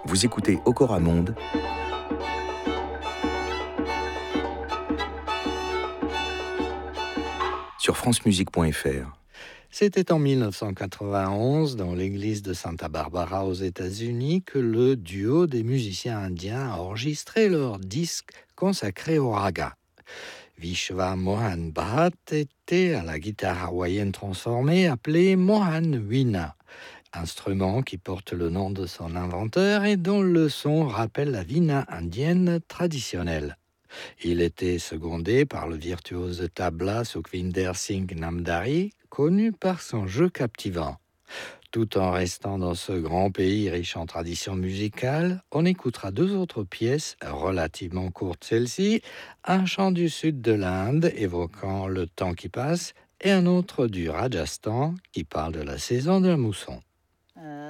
Vous écoutez Okora Monde sur francemusique.fr. C'était en 1991, dans l'église de Santa Barbara aux États-Unis, que le duo des musiciens indiens a enregistré leur disque consacré au raga. Vishwa Mohan Bhatt était à la guitare hawaïenne transformée appelée Mohan Veena, instrument qui porte le nom de son inventeur et dont le son rappelle la veena indienne traditionnelle. Il était secondé par le virtuose de tabla Sukhvinder Singh Namdhari, connu par son jeu captivant. Tout en restant dans ce grand pays riche en traditions musicales, on écoutera deux autres pièces, relativement courtes celle-ci, un chant du sud de l'Inde évoquant le temps qui passe et un autre du Rajasthan qui parle de la saison de la mousson.